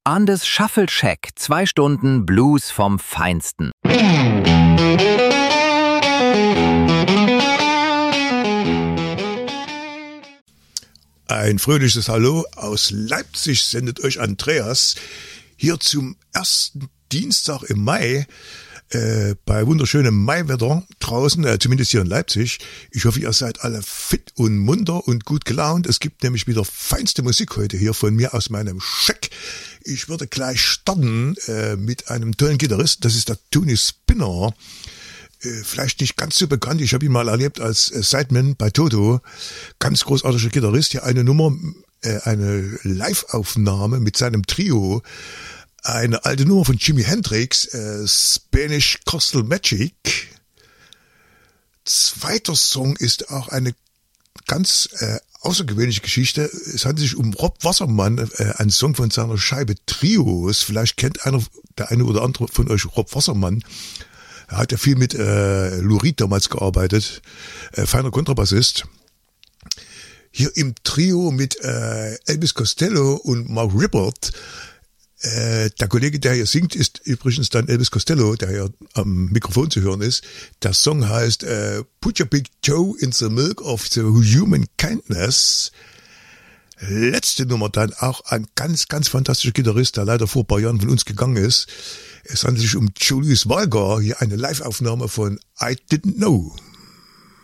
Andes Shuffle Shack, 2 Stunden Blues vom Feinsten. Ein fröhliches Hallo aus Leipzig sendet euch Andreas hier zum ersten Dienstag im Mai bei wunderschönem Maiwetter draußen, zumindest hier in Leipzig. Ich hoffe, ihr seid alle fit und munter und gut gelaunt. Es gibt nämlich wieder feinste Musik heute hier von mir aus meinem Shack. Ich würde gleich starten mit einem tollen Gitarrist, das ist der Tony Spinner. Vielleicht nicht ganz so bekannt, ich habe ihn mal erlebt als Sideman bei Toto. Ganz großartiger Gitarrist, hier eine Nummer, eine Live-Aufnahme mit seinem Trio. Eine alte Nummer von Jimi Hendrix, Spanish Coastal Magic. Zweiter Song ist auch eine ganz außergewöhnliche Geschichte. Es handelt sich um Rob Wassermann, ein Song von seiner Scheibe Trios. Vielleicht kennt der eine oder andere von euch Rob Wassermann. Er hat ja viel mit Lou Reed damals gearbeitet, feiner Kontrabassist. Hier im Trio mit Elvis Costello und Mark Rippert. Der Kollege, der hier singt, ist übrigens dann Elvis Costello, der hier am Mikrofon zu hören ist. Der Song heißt Put Your Big Toe in the Milk of the Human Kindness. Letzte Nummer dann auch ein ganz, ganz fantastischer Gitarrist, der leider vor ein paar Jahren von uns gegangen ist. Es handelt sich um Julius Valgar, hier eine Live-Aufnahme von I Didn't Know.